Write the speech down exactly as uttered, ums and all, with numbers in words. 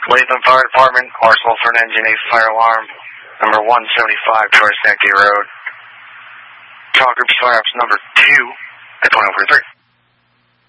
Latham Fire Department, Arsenal for an engine, eighth fire alarm, number one seventy-five, Torres Yankee Road. Call group fire ops number two at twenty-one forty-three.